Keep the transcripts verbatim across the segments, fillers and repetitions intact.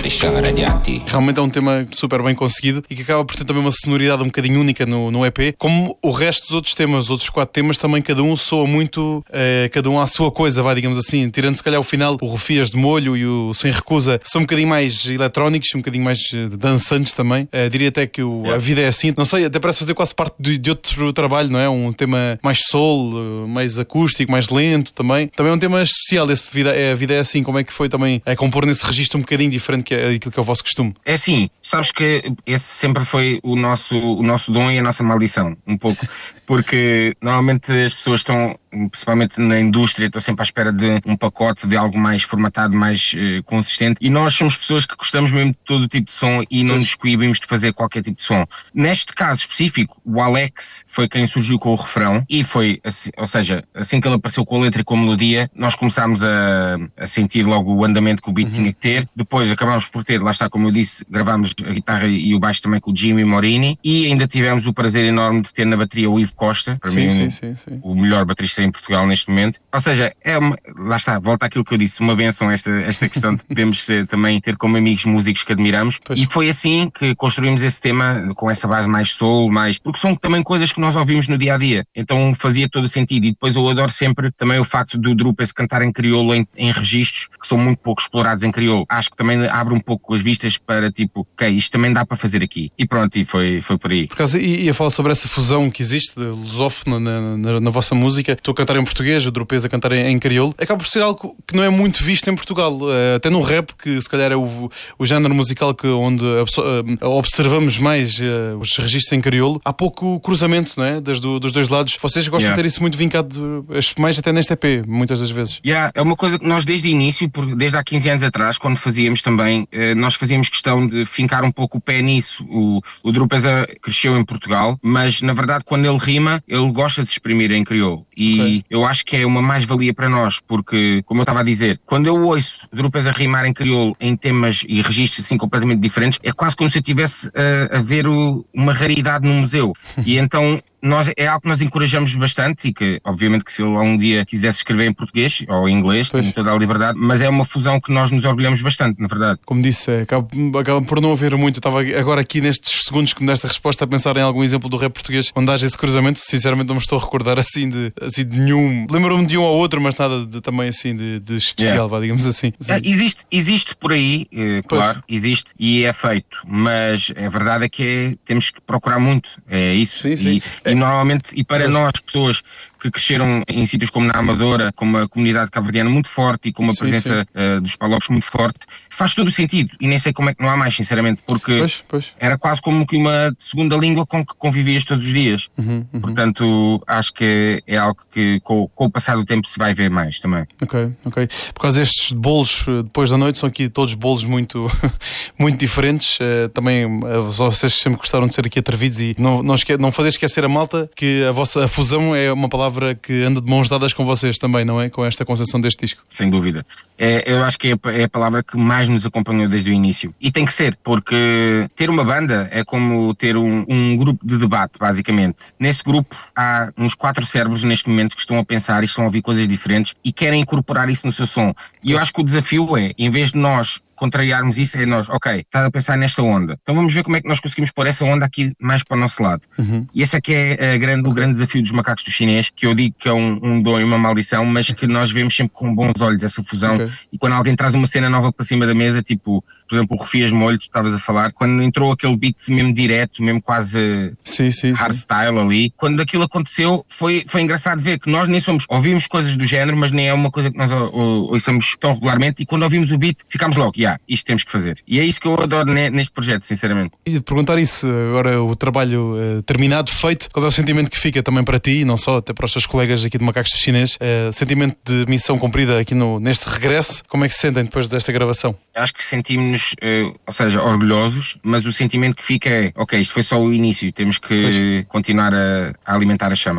strisciare radianti. Realmente é um tema super bem conseguido e que acaba por ter também uma sonoridade um bocadinho única no, no E P. Como o resto dos outros temas, os outros quatro temas, também cada um soa muito, eh, cada um à sua coisa, vai, digamos assim. Tirando se calhar o final, o Rufias de Molho e o Sem Recusa, são um bocadinho mais eletrónicos, um bocadinho mais dançantes também. Eh, diria até que o, a vida é assim. Não sei, até parece fazer quase parte de, de outro trabalho, não é? Um tema mais soul, mais acústico, mais lento também. Também é um tema especial, esse vida, é, a vida é assim. Como é que foi também a compor nesse registro um bocadinho diferente que é aquilo que é o vosso costume? É assim, sabes que esse sempre foi o nosso, o nosso dom e a nossa maldição, um pouco. Porque normalmente as pessoas estão, principalmente na indústria, estão sempre à espera de um pacote, de algo mais formatado, mais uh, consistente. E nós somos pessoas que gostamos mesmo de todo tipo de som e não nos coibimos de fazer qualquer tipo de som. Neste caso específico, o Alex foi quem surgiu com o refrão e foi, assim, ou seja, assim que ele apareceu com a letra e com a melodia, nós começámos a, a sentir logo o andamento que o beat uhum. tinha que ter. Depois acabámos por ter, lá está, como eu disse, gravámos a guitarra e o baixo também com o Jimmy Morini e ainda tivemos o prazer enorme de ter na bateria o Ivo Costa, para sim, mim sim, sim, sim. o melhor baterista em Portugal neste momento. Ou seja, é uma, lá está, volta àquilo que eu disse, uma benção esta, esta questão de podermos ter, também ter como amigos músicos que admiramos. Pois. E foi assim que construímos esse tema com essa base mais soul, mais, porque são também coisas que nós ouvimos no dia a dia, então fazia todo o sentido. E depois eu adoro sempre também o facto do Drupas cantar em crioulo em, em registros que são muito pouco explorados em crioulo. Acho que também abre um pouco as vistas para tipo, ok, isto também dá para fazer aqui. E pronto, e foi, foi por aí. Por causa, e, e a falar sobre essa fusão que existe de lusófono na, na, na vossa música, estou a cantar em português, o Drupes a cantar em, em crioulo, acaba por ser algo que não é muito visto em Portugal, até no rap, que se calhar é o, o género musical que, onde observamos mais uh, os registros em crioulo. Há pouco cruzamento, não é? Das do, dos dois lados. Vocês gostam yeah. de ter isso muito vincado, mais até neste E P, muitas das vezes. Yeah, é uma coisa que nós desde o início, desde há quinze anos atrás, quando fazíamos também, nós fazíamos questão de fincar um pouco o pé nisso. O, o Drupes cresceu em Portugal, mas na verdade quando ele rima, ele gosta de se exprimir em crioulo. E okay. eu acho que é uma mais-valia para nós, porque, como eu estava a dizer, quando eu ouço Drupes a rimar em crioulo em temas e registros assim completamente diferentes, é quase como se eu estivesse a, a ver o, uma raridade no museu. E então nós, é algo que nós encorajamos bastante e que, obviamente, que se ele um dia quisesse escrever em português ou em inglês, tem toda a liberdade, mas é uma fusão que nós nos orgulhamos bastante, na verdade. Como disse, acaba, acaba por não haver muito. Eu estava agora aqui nestes segundos que me deste a resposta a pensar em algum exemplo do rap português onde haja esse cruzamento. Sinceramente não me estou a recordar assim de, assim de nenhum. Lembro-me de um ou outro, mas nada de, também assim de, de especial, yeah. vá, digamos assim. É, existe, existe por aí, é, claro, existe e é feito, mas a verdade é que é, temos que procurar muito, é isso. Sim, sim. E, é. e normalmente, e para é. nós, pessoas que cresceram em sítios como na Amadora, com uma comunidade cabo-verdiana muito forte e com uma sim, presença sim. Uh, dos palopes muito forte, faz todo o sentido. E nem sei como é que não há mais, sinceramente, porque pois, pois. era quase como que uma segunda língua com que convivias todos os dias. Uhum, uhum. Portanto, acho que é algo que com, com o passar do tempo se vai ver mais também. Ok, ok. Por causa destes bolos, depois da noite, são aqui todos bolos muito, muito diferentes. Uh, também uh, vocês sempre gostaram de ser aqui atrevidos e não, não, esque- não fazer esquecer a malta que a vossa a fusão é uma palavra que anda de mãos dadas com vocês também, não é? Com esta concepção deste disco. Sem dúvida. É, eu acho que é, é a palavra que mais nos acompanhou desde o início. E tem que ser, porque ter uma banda é como ter um, um grupo de debate, basicamente. Nesse grupo há uns quatro cérebros neste momento que estão a pensar e estão a ouvir coisas diferentes e querem incorporar isso no seu som. E eu acho que o desafio é, em vez de nós contrariarmos isso, é nós, ok, estás a pensar nesta onda, então vamos ver como é que nós conseguimos pôr essa onda aqui mais para o nosso lado. Uhum. E esse é que é a grande, o grande desafio dos Macacos do Chinês, que eu digo que é um, um dom e uma maldição, mas que nós vemos sempre com bons olhos essa fusão. Okay. E quando alguém traz uma cena nova para cima da mesa, tipo, por exemplo, o Rufias Molho, tu estavas a falar, quando entrou aquele beat mesmo direto, mesmo quase sim, sim, hardstyle ali, quando aquilo aconteceu, foi, foi engraçado ver que nós nem somos, ouvimos coisas do género, mas nem é uma coisa que nós ouçamos tão regularmente, e quando ouvimos o beat, ficámos logo, yeah, isto temos que fazer. E é isso que eu adoro neste projeto, sinceramente. E de perguntar isso, agora o trabalho uh, terminado, feito, qual é o sentimento que fica também para ti, não só até para os teus colegas aqui de Macacos do Chinês, uh, sentimento de missão cumprida aqui no, neste regresso, como é que se sentem depois desta gravação? Acho que sentimos-nos, uh, ou seja, orgulhosos, mas o sentimento que fica é, ok, isto foi só o início, temos que pois. continuar a, a alimentar a chama agora.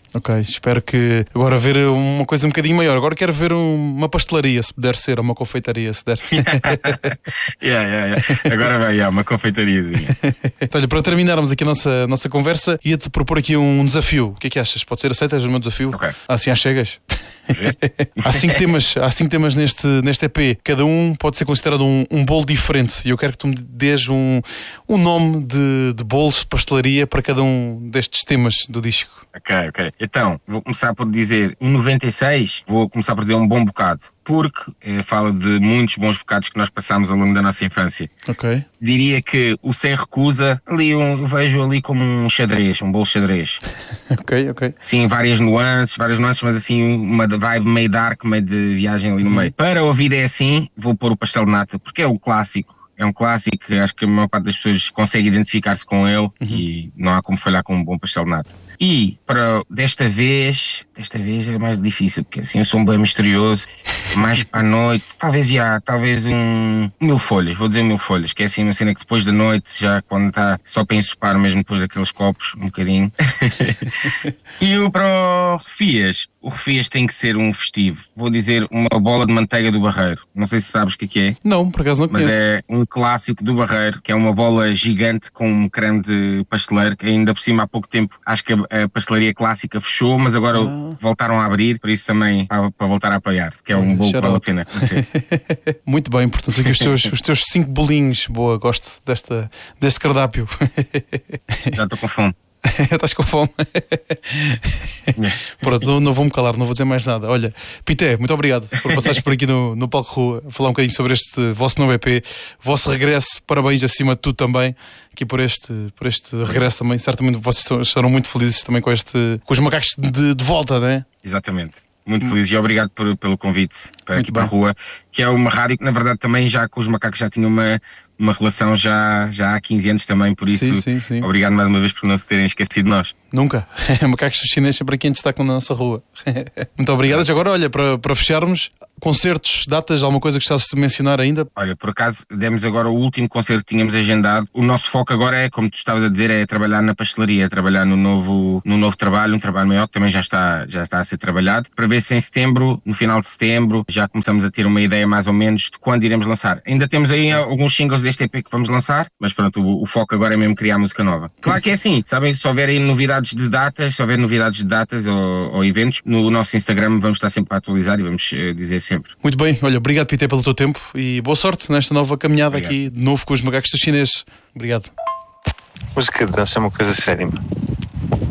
Ok, espero que agora ver uma coisa um bocadinho maior. Agora quero ver um, uma pastelaria, se puder ser, ou uma confeitaria, se der. yeah, yeah, yeah. Agora vai, yeah, uma confeitariazinha. Olha, para terminarmos aqui a nossa, nossa conversa, ia-te propor aqui um desafio. O que é que achas? Pode ser? Aceitas o meu desafio? Ok. Assim às cegas? Há cinco temas, há cinco temas neste, neste E P. Cada um pode ser considerado um, um bolo diferente. E eu quero que tu me dês um, um nome de, de bolos de pastelaria para cada um destes temas do disco. Ok, ok. Então, vou começar por dizer, em noventa e seis, vou começar por dizer um bom bocado. Porque eh, fala de muitos bons bocados que nós passámos ao longo da nossa infância. Ok. Diria que o Sem Recusa, ali um, eu vejo ali como um xadrez, um bolo xadrez. Ok, ok. Sim, várias nuances, várias nuances, mas assim uma vibe meio dark, meio de viagem ali no meio. Para ouvir é assim, vou pôr o Pastel de Nata, porque é o clássico. É um clássico, acho que a maior parte das pessoas consegue identificar-se com ele, uhum. E não há como falhar com um bom pastel de nata. E para desta vez, desta vez é mais difícil, porque assim eu sou um bem misterioso, mais para a noite, talvez já, talvez um mil folhas, vou dizer mil folhas, que é assim uma cena que depois da noite, já quando está só para ensopar mesmo depois daqueles copos, um bocadinho. E o para o Refias, o Refias tem que ser um festivo, vou dizer uma bola de manteiga do Barreiro, não sei se sabes o que é que é. Não, por acaso não conheço. Mas é um clássico do Barreiro, que é uma bola gigante com um creme de pasteleiro, que ainda por cima há pouco tempo acho que a, a pastelaria clássica fechou, mas agora ah. voltaram a abrir, por isso também para, para voltar a apoiar, que é um bolo que vale a pena conhecer. Muito bem, portanto aqui os teus, os teus cinco bolinhos, boa, gosto desta, deste cardápio. Já estou com fome. Estás com fome? Pronto, não vou-me calar, não vou dizer mais nada. Olha, Pité, muito obrigado por passares por aqui no, no Palco Rua, a falar um bocadinho sobre este vosso novo E P, vosso regresso. Parabéns acima de tudo também aqui por este, por este regresso também. Certamente vocês estarão muito felizes também com, este, com os macacos de, de volta, não é? Exatamente. Muito feliz e obrigado por, pelo convite para muito aqui bem. Para a Rua, que é uma rádio que na verdade também já com os macacos já tinha uma, uma relação já, já há quinze anos também, por isso sim, sim, sim. Obrigado mais uma vez por não se terem esquecido de nós. Nunca. Macacos dos chineses sempre aqui em destaque na nossa rua. Muito obrigado. Agora, olha, para, para fecharmos, concertos, datas, alguma coisa que estás a mencionar ainda? Olha, por acaso demos agora o último concerto que tínhamos agendado. O nosso foco agora é, como tu estavas a dizer, é trabalhar na pastelaria, é trabalhar no novo, no novo trabalho, um trabalho maior que também já está, já está a ser trabalhado, para ver se em setembro, no final de setembro, já começamos a ter uma ideia mais ou menos de quando iremos lançar. Ainda temos aí alguns singles deste E P que vamos lançar, mas pronto, o, o foco agora é mesmo criar música nova. Claro que é assim, sabem, se houverem novidades de datas, se houver novidades de datas ou, ou eventos, no nosso Instagram vamos estar sempre a atualizar e vamos uh, dizer sempre. Muito bem, olha, obrigado Pité pelo teu tempo e boa sorte nesta nova caminhada. Obrigado. Aqui de novo com os macacos dos chineses. Obrigado. Música de dança é uma coisa séria.